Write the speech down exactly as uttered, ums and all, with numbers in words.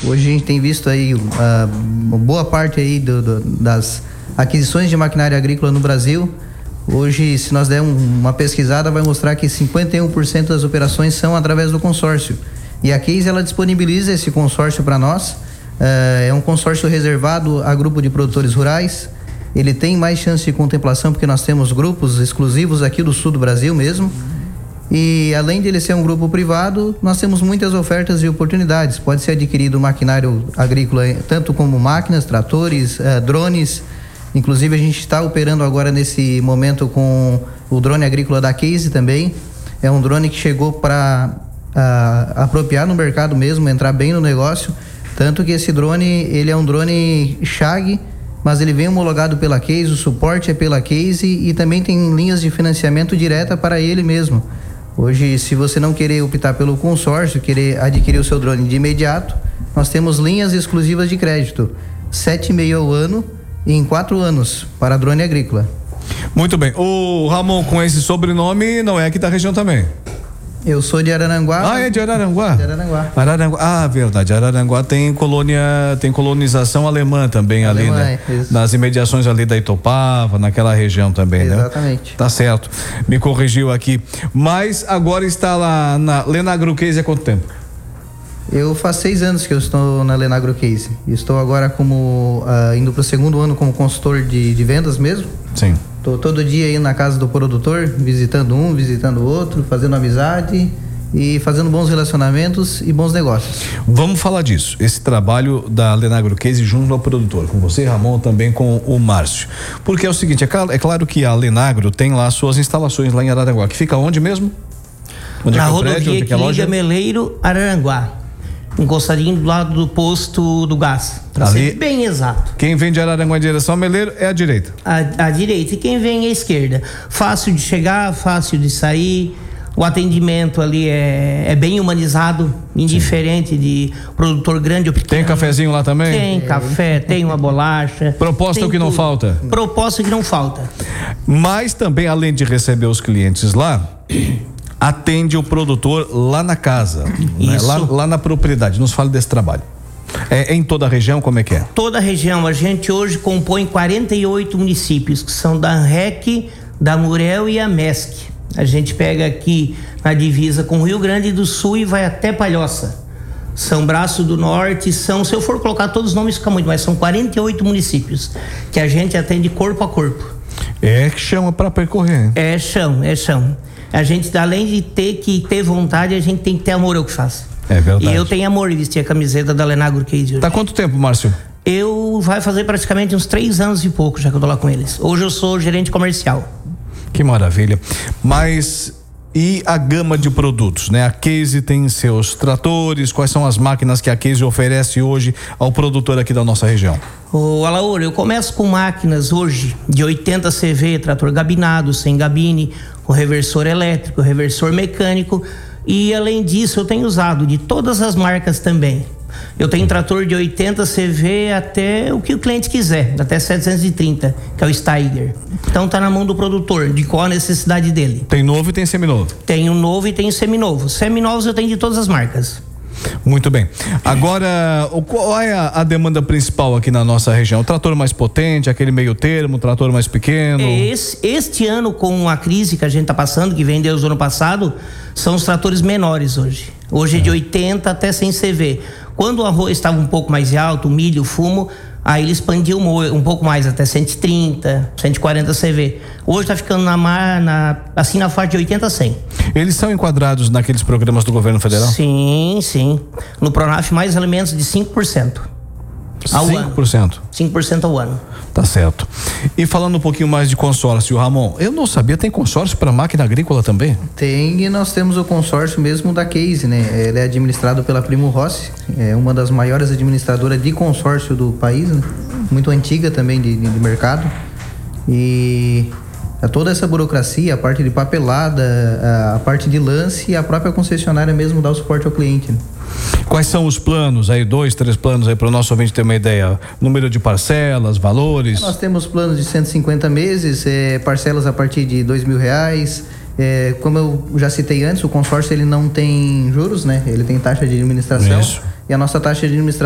Hoje a gente tem visto aí uh, uma boa parte aí do, do, das aquisições de maquinária agrícola no Brasil. Hoje, se nós der um, uma pesquisada, vai mostrar que cinquenta e um por cento das operações são através do consórcio. E a Case, ela disponibiliza esse consórcio para nós. Uh, é um consórcio reservado a grupo de produtores rurais. Ele tem mais chance de contemplação porque nós temos grupos exclusivos aqui do sul do Brasil mesmo. E além de ele ser um grupo privado, nós temos muitas ofertas e oportunidades. Pode ser adquirido maquinário agrícola, tanto como máquinas, tratores, uh, drones. Inclusive a gente está operando agora nesse momento com o drone agrícola da Case também. É um drone que chegou para uh, apropriar no mercado mesmo, entrar bem no negócio. Tanto que esse drone, ele é um drone C H A G, mas ele vem homologado pela Case, o suporte é pela Case e também tem linhas de financiamento direta para ele mesmo. Hoje, se você não querer optar pelo consórcio, querer adquirir o seu drone de imediato, nós temos linhas exclusivas de crédito, sete vírgula cinco ao ano e em quatro anos para drone agrícola. Muito bem. O Ramon, com esse sobrenome, não é aqui da região também? Eu sou de Araranguá. Ah, é de Araranguá? De Araranguá. Araranguá. Ah, verdade. Araranguá tem colônia, tem colonização alemã também alemã, ali, né? É, nas imediações ali da Itopava, naquela região também, exatamente, né? Exatamente. Tá certo. Me corrigiu aqui. Mas agora está lá na Lenagro Case há quanto tempo? Eu faz seis anos que eu estou na Lenagro Case. Estou agora como uh, indo para o segundo ano como consultor de, de vendas mesmo. Sim. Tô todo dia aí na casa do produtor, visitando um, visitando o outro, fazendo amizade e fazendo bons relacionamentos e bons negócios. Vamos falar disso, esse trabalho da Lenagro Case junto ao produtor, com você, Ramon, também com o Márcio. Porque é o seguinte, é claro, é claro que a Lenagro tem lá suas instalações lá em Araranguá, que fica onde mesmo? Onde na é que é o rodovia prédio? Onde é que é a que loja? liga Meleiro, Araranguá. Encostadinho do lado do posto do gás, para Ali, ser bem exato. Quem vem de Araranguá em direção ao Meleiro é a direita. A, a direita, e quem vem é a esquerda. Fácil de chegar, fácil de sair. O atendimento ali é, é bem humanizado, indiferente Sim. de produtor grande ou pequeno. Tem cafezinho lá também? Tem é. café, tem uma bolacha. Proposta o que não falta? Proposta que não falta. Mas também, além de receber os clientes lá, atende o produtor lá na casa, né? lá, lá na propriedade. Nos fale desse trabalho. É, é em toda a região, como é que é? Toda a região. A gente hoje compõe quarenta e oito municípios, que são da ANREC, da Murel e a MESC. A gente pega aqui na divisa com o Rio Grande do Sul e vai até Palhoça. São Braço do Norte, são, se eu for colocar todos os nomes fica muito, mas são quarenta e oito municípios que a gente atende corpo a corpo. É chão para percorrer, hein? É chão, é chão. A gente, além de ter que ter vontade, a gente tem que ter amor ao que faz. É verdade. E eu tenho amor de vestir a camiseta da Lenagro Case hoje. Tá quanto tempo, Márcio? Eu vai fazer praticamente uns três anos e pouco já que eu tô lá com eles. Hoje eu sou gerente comercial. Que maravilha. Mas e a gama de produtos, né? A Case tem seus tratores, quais são as máquinas que a Case oferece hoje ao produtor aqui da nossa região? Ô Alaor, eu começo com máquinas hoje de oitenta C V, trator gabinado, sem gabine, com reversor elétrico, reversor mecânico, e além disso eu tenho usado de todas as marcas também. Eu tenho trator de oitenta C V até o que o cliente quiser, até setecentos e trinta, que é o Steiger. Então tá na mão do produtor, de qual a necessidade dele. Tem novo e tem seminovo? Tenho novo e tenho seminovo. Seminovos eu tenho de todas as marcas. Muito bem. Agora, qual é a, a demanda principal aqui na nossa região? O trator mais potente, aquele meio termo, o trator mais pequeno? Esse, este ano, com a crise que a gente está passando, que vem desde o ano passado, são os tratores menores hoje. Hoje é de oitenta até cem C V. Quando o arroz estava um pouco mais alto, o milho, o fumo, aí ele expandiu um pouco mais, até cento e trinta, cento e quarenta C V. Hoje está ficando na, na, assim na faixa de oitenta a cem. Eles são enquadrados naqueles programas do governo federal? Sim, sim. No Pronaf, mais alimentos de cinco por cento. Ao cinco por cento? Ano. cinco por cento ao ano. Tá certo. E falando um pouquinho mais de consórcio, Ramon, eu não sabia, tem consórcio para máquina agrícola também? Tem, e nós temos o consórcio mesmo da Case, né? Ele é administrado pela Primo Rossi, é uma das maiores administradoras de consórcio do país, né? Muito antiga também de, de mercado. E toda essa burocracia, a parte de papelada, a parte de lance e a própria concessionária mesmo dá o suporte ao cliente, né? Quais são os planos aí, dois, três planos aí para o nosso ouvinte ter uma ideia? Número de parcelas, valores? Nós temos planos de cento e cinquenta meses, é, parcelas a partir de dois mil reais. É, como eu já citei antes, o consórcio ele não tem juros, né? Ele tem taxa de administração. Isso. E a nossa taxa de administração